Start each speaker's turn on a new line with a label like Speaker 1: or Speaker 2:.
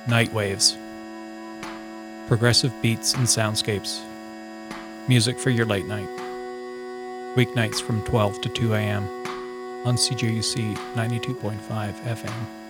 Speaker 1: Night Waves. Progressive beats and soundscapes. Music for your late night. Weeknights from 12 to 2 a.m. on CJUC 92.5 FM.